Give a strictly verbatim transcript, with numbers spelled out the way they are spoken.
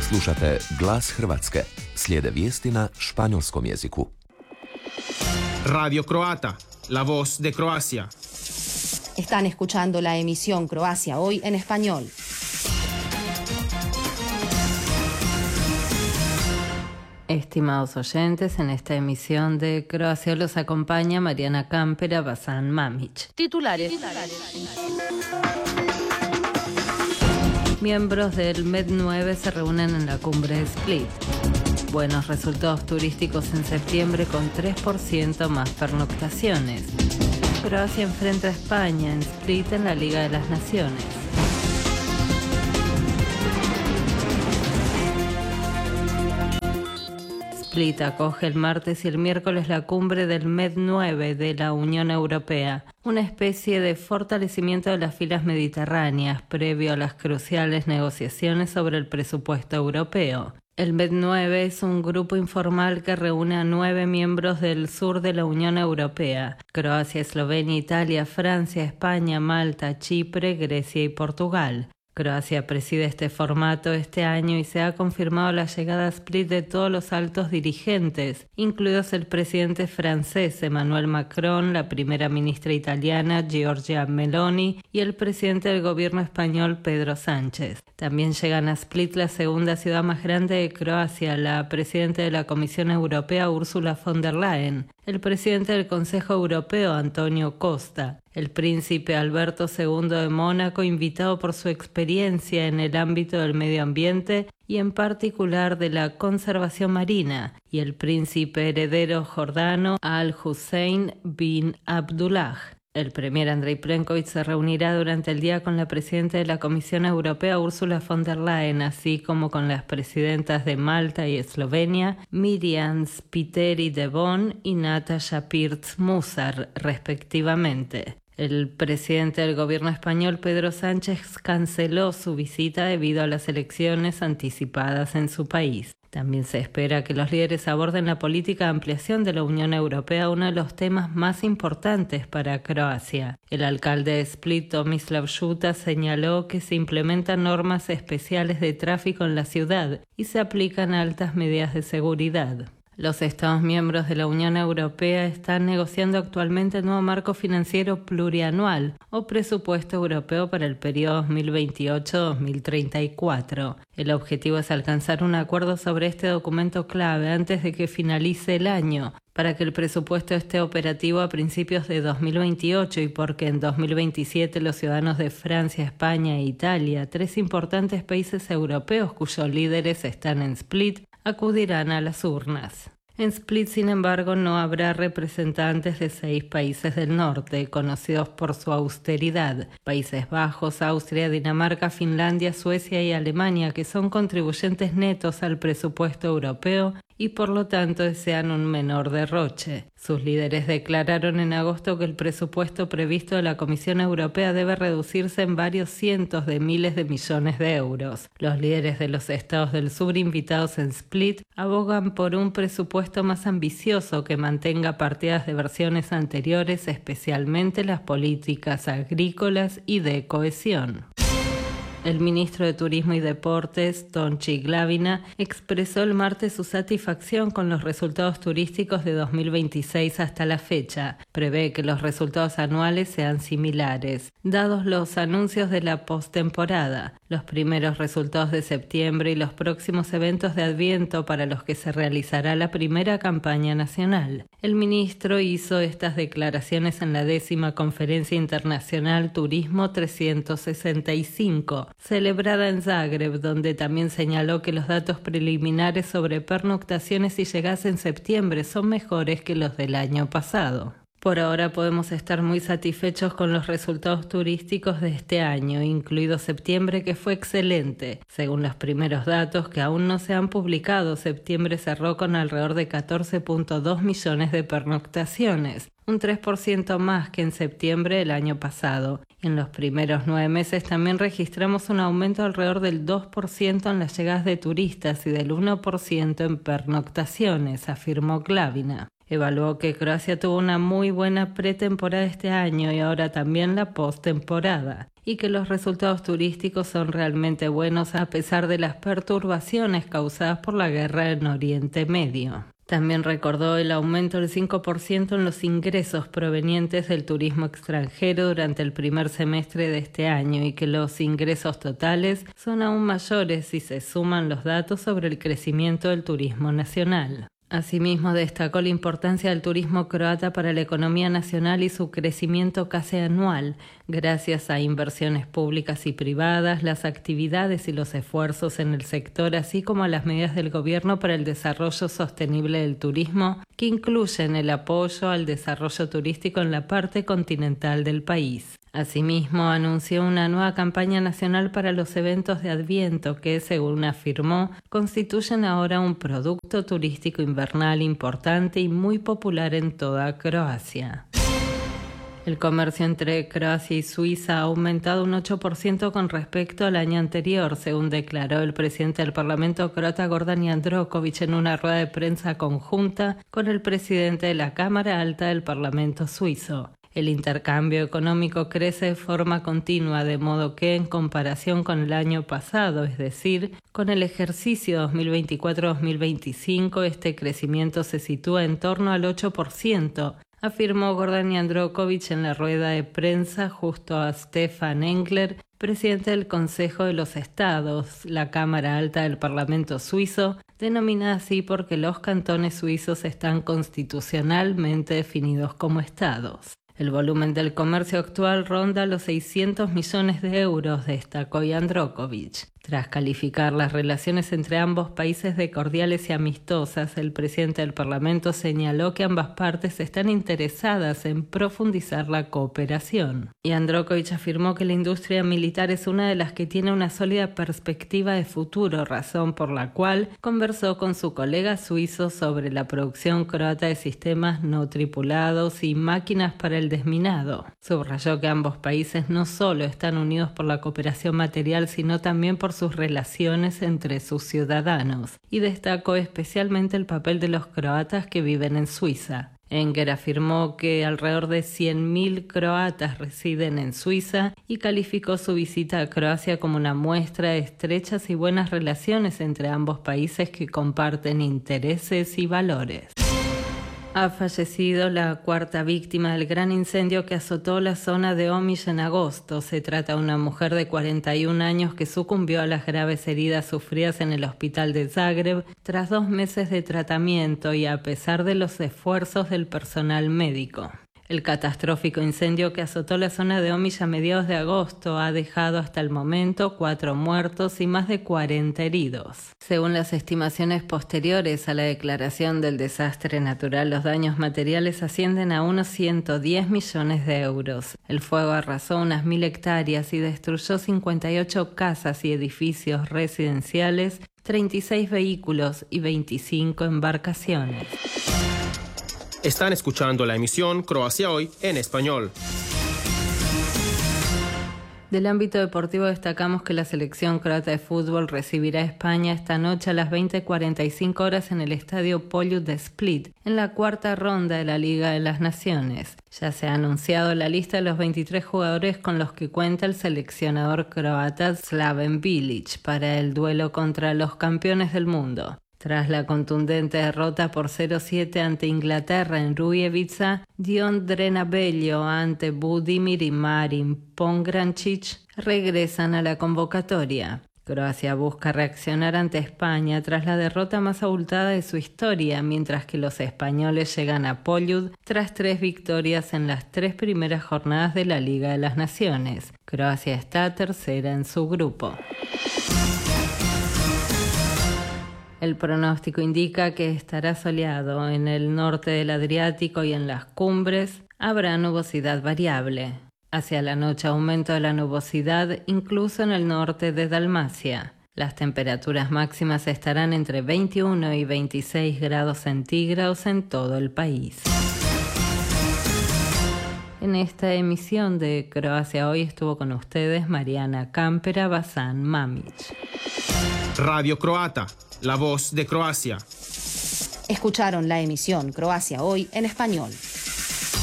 Slušate Glas Hrvatske. Slijede vijesti na španjolskom jeziku. Radio Croata, la voz de Croacia. Están escuchando la emisión Croacia Hoy en español. Estimados oyentes, en esta emisión de Croacia los acompaña Mariana Campera, Basan Mamić. Titulares. Miembros del Med nueve se reúnen en la cumbre de Split. Buenos resultados turísticos en septiembre con tres por ciento más pernoctaciones. Croacia enfrenta a España en Split en la Liga de las Naciones. Split acoge el martes y el miércoles la cumbre del Med nueve de la Unión Europea, una especie de fortalecimiento de las filas mediterráneas previo a las cruciales negociaciones sobre el presupuesto europeo. El Med nueve es un grupo informal que reúne a nueve miembros del sur de la Unión Europea: Croacia, Eslovenia, Italia, Francia, España, Malta, Chipre, Grecia y Portugal. Croacia preside este formato este año y se ha confirmado la llegada a Split de todos los altos dirigentes, incluidos el presidente francés Emmanuel Macron, la primera ministra italiana Giorgia Meloni y el presidente del gobierno español Pedro Sánchez. También llegan a Split, la segunda ciudad más grande de Croacia, la presidenta de la Comisión Europea Ursula von der Leyen, el presidente del Consejo Europeo Antonio Costa, el príncipe Alberto segundo de Mónaco, invitado por su experiencia en el ámbito del medio ambiente y en particular de la conservación marina, y el príncipe heredero jordano Al-Hussein bin Abdullah. El premier Andrei Plenković se reunirá durante el día con la presidenta de la Comisión Europea Ursula von der Leyen, así como con las presidentas de Malta y Eslovenia, Mirjam Spiteri de Bonn y Nataša Pirc-Musar, respectivamente. El presidente del gobierno español, Pedro Sánchez, canceló su visita debido a las elecciones anticipadas en su país. También se espera que los líderes aborden la política de ampliación de la Unión Europea, uno de los temas más importantes para Croacia. El alcalde de Split, Tomislav Šuta, señaló que se implementan normas especiales de tráfico en la ciudad y se aplican altas medidas de seguridad. Los Estados miembros de la Unión Europea están negociando actualmente el nuevo marco financiero plurianual o presupuesto europeo para el periodo dos mil veintiocho a dos mil treinta y cuatro. El objetivo es alcanzar un acuerdo sobre este documento clave antes de que finalice el año, para que el presupuesto esté operativo a principios de dos mil veintiocho y porque en dos mil veintisiete los ciudadanos de Francia, España e Italia, tres importantes países europeos cuyos líderes están en Split, acudirán a las urnas. En Split, sin embargo, no habrá representantes de seis países del norte, conocidos por su austeridad: Países Bajos, Austria, Dinamarca, Finlandia, Suecia y Alemania, que son contribuyentes netos al presupuesto europeo y por lo tanto desean un menor derroche. Sus líderes declararon en agosto que el presupuesto previsto de la Comisión Europea debe reducirse en varios cientos de miles de millones de euros. Los líderes de los estados del sur invitados en Split abogan por un presupuesto más ambicioso que mantenga partidas de versiones anteriores, especialmente las políticas agrícolas y de cohesión. El ministro de Turismo y Deportes, Tonči Glavina, expresó el martes su satisfacción con los resultados turísticos de dos mil veintiséis hasta la fecha. Prevé que los resultados anuales sean similares, dados los anuncios de la postemporada, los primeros resultados de septiembre y los próximos eventos de Adviento para los que se realizará la primera campaña nacional. El ministro hizo estas declaraciones en la décima Conferencia Internacional Turismo trescientos sesenta y cinco, celebrada en Zagreb, donde también señaló que los datos preliminares sobre pernoctaciones y llegadas en septiembre son mejores que los del año pasado. Por ahora podemos estar muy satisfechos con los resultados turísticos de este año, incluido septiembre, que fue excelente. Según los primeros datos que aún no se han publicado, septiembre cerró con alrededor de catorce punto dos millones de pernoctaciones, un tres por ciento más que en septiembre del año pasado. En los primeros nueve meses también registramos un aumento alrededor del dos por ciento en las llegadas de turistas y del uno por ciento en pernoctaciones, afirmó Glavina. Evaluó que Croacia tuvo una muy buena pretemporada este año y ahora también la postemporada, y que los resultados turísticos son realmente buenos a pesar de las perturbaciones causadas por la guerra en Oriente Medio. También recordó el aumento del cinco por ciento en los ingresos provenientes del turismo extranjero durante el primer semestre de este año y que los ingresos totales son aún mayores si se suman los datos sobre el crecimiento del turismo nacional. Asimismo, destacó la importancia del turismo croata para la economía nacional y su crecimiento casi anual, gracias a inversiones públicas y privadas, las actividades y los esfuerzos en el sector, así como a las medidas del gobierno para el desarrollo sostenible del turismo, que incluyen el apoyo al desarrollo turístico en la parte continental del país. Asimismo, anunció una nueva campaña nacional para los eventos de Adviento que, según afirmó, constituyen ahora un producto turístico invernal importante y muy popular en toda Croacia. El comercio entre Croacia y Suiza ha aumentado un ocho por ciento con respecto al año anterior, según declaró el presidente del Parlamento croata Gordan Jandroković en una rueda de prensa conjunta con el presidente de la Cámara Alta del Parlamento suizo. El intercambio económico crece de forma continua, de modo que, en comparación con el año pasado, es decir, con el ejercicio dos mil veinticuatro dos mil veinticinco, este crecimiento se sitúa en torno al ocho por ciento, afirmó Gordan Jandroković en la rueda de prensa justo a Stefan Engler, presidente del Consejo de los Estados, la Cámara Alta del Parlamento suizo, denominada así porque los cantones suizos están constitucionalmente definidos como estados. El volumen del comercio actual ronda los seiscientos millones de euros, destacó Jandroković. Tras calificar las relaciones entre ambos países de cordiales y amistosas, el presidente del Parlamento señaló que ambas partes están interesadas en profundizar la cooperación. Jandroković afirmó que la industria militar es una de las que tiene una sólida perspectiva de futuro, razón por la cual conversó con su colega suizo sobre la producción croata de sistemas no tripulados y máquinas para el desminado. Subrayó que ambos países no solo están unidos por la cooperación material, sino también por sus relaciones entre sus ciudadanos, y destacó especialmente el papel de los croatas que viven en Suiza. Engler afirmó que alrededor de cien mil croatas residen en Suiza y calificó su visita a Croacia como una muestra de estrechas y buenas relaciones entre ambos países que comparten intereses y valores. Ha fallecido la cuarta víctima del gran incendio que azotó la zona de Omiš en agosto. Se trata de una mujer de cuarenta y un años que sucumbió a las graves heridas sufridas en el hospital de Zagreb tras dos meses de tratamiento y a pesar de los esfuerzos del personal médico. El catastrófico incendio que azotó la zona de Omiš a mediados de agosto ha dejado hasta el momento cuatro muertos y más de cuarenta heridos. Según las estimaciones posteriores a la declaración del desastre natural, los daños materiales ascienden a unos ciento diez millones de euros. El fuego arrasó unas mil hectáreas y destruyó cincuenta y ocho casas y edificios residenciales, treinta y seis vehículos y veinticinco embarcaciones. Están escuchando la emisión Croacia Hoy en español. Del ámbito deportivo destacamos que la selección croata de fútbol recibirá a España esta noche a las veinte cuarenta y cinco horas en el estadio Poljud de Split, en la cuarta ronda de la Liga de las Naciones. Ya se ha anunciado la lista de los veintitrés jugadores con los que cuenta el seleccionador croata Slaven Bilic para el duelo contra los campeones del mundo. Tras la contundente derrota por cero siete ante Inglaterra en Rujevica, Dion Drenabello ante Budimir y Marin Pongrancic regresan a la convocatoria. Croacia busca reaccionar ante España tras la derrota más abultada de su historia, mientras que los españoles llegan a Poljud tras tres victorias en las tres primeras jornadas de la Liga de las Naciones. Croacia está tercera en su grupo. El pronóstico indica que estará soleado. En el norte del Adriático y en las cumbres habrá nubosidad variable. Hacia la noche aumento de la nubosidad incluso en el norte de Dalmacia. Las temperaturas máximas estarán entre veintiuno y veintiséis grados centígrados en todo el país. En esta emisión de Croacia Hoy estuvo con ustedes Mariana Campera Bazán Mamić. Radio Croata, la voz de Croacia. Escucharon la emisión Croacia Hoy en español.